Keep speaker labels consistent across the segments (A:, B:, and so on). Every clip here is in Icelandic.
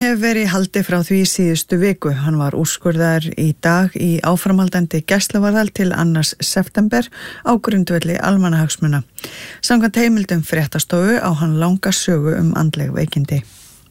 A: hefur verið í haldi frá því síðustu viku. Hann var úrskurðaður í dag í áframhaldandi gæsluvarðhald til 2. september á grundvelli almannahagsmuna. Samkvæmt heimildum Fréttastofu á hann langa sögu andleg veikindi.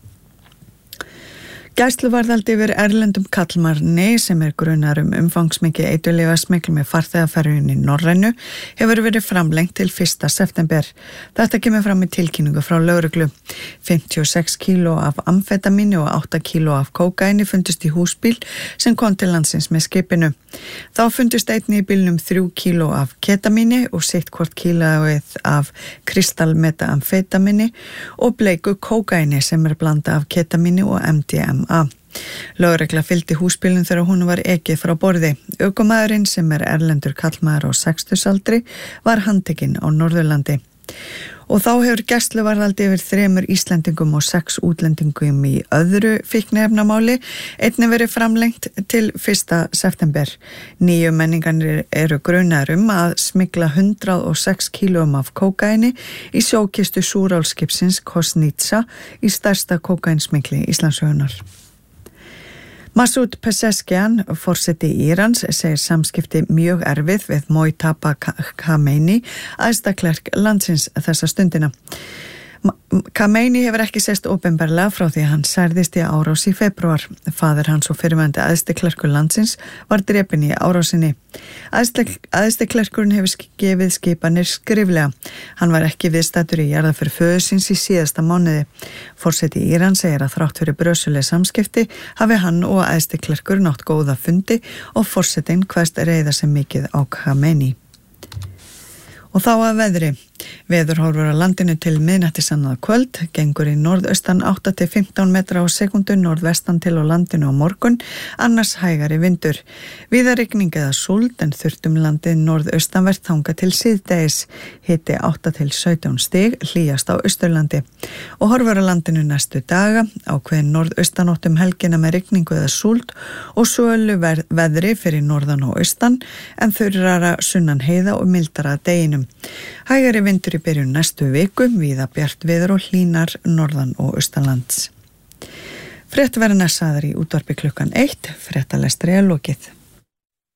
A: Gæsluvarðhald yfir erlendum karlmanni sem grunaður umfangsmikið eiturlyfjasmygl með farþegaferjunni Norrænu hefur verið framlengt til 1. september. Þetta kemur fram í tilkynningu frá lögreglu. 56 kíló af amfetamíni og 8 kíló af kókaini fundust í húsbíl sem kom til landsins með skipinu. Þá fundust einnig í bílnum 3 kíló af ketamíni og sitt hvort kílóið af kristalmetamfetamíni og bleiku kókaini sem blanda af ketamíni og MDMA. Lögregla fylgdi húsbílnum þegar hún var ekið frá borði. Ökumaðurinn sem erlendur karlmaður á 60-aldri var handtekinn á Norðurlandi. Og þá hefur gæsluvarðhald yfir 3 Íslendingum og 6 útlendingum í öðru fíkniefnamáli einnig verið framlengt til 1. september. 9 menningarnir grunaðir að smygla 106 kílóum af kókaini í sjókistu súrálskipsins Kosnitsa í stærsta kókainsmygli Íslandssögunnar. Masoud Pezeshkian, forseti Írans, segir samskipti mjög erfið við Mojtaba Khamenei, æðsta klerk landsins þessa stundina. Khamenei hefur ekki sést opinberlega frá því að hann særðist í árás í febrúar. Faðir hans og fyrrverandi æðsti klerkur landsins var drepinn í árásinni. Æðsti klerkurinn hefur gefið skipanir skriflega. Hann var ekki viðstaddur í jarðarför föður síns í síðasta mánuði. Forseti Íran segir að þrátt fyrir brösuleg samskipti hafi hann og æðsti klerkur nátt góða fundi og forsetinn kveðst reiða sig mikið á Khamenei. Og þá að veðri. Veðurhorfur á landinu til miðnættis annað kvöld, gengur í norðaustan 8 til 15 metra á sekundu, norðvestan til á landinu á morgun, annars hægari vindur. Víða rigning eða súld en þurrt landið norðaustanvert þangað til síðdegis, hiti 8 til 17 stig, hlýjast á Austurlandi. Og horfur á landinu næstu daga, ákveðin norðaustanátt helgina með rigningu eða súld og sölu veðri fyrir norðan og austan, en þurrara sunnan heiða og mildara deginum. Hægari vindur í byrjun næstu viku, víða bjart veður og hlýnar norðan og austanlands. Frétt verður sagðar í útvarpi klukkan 1, fréttalestri lokið.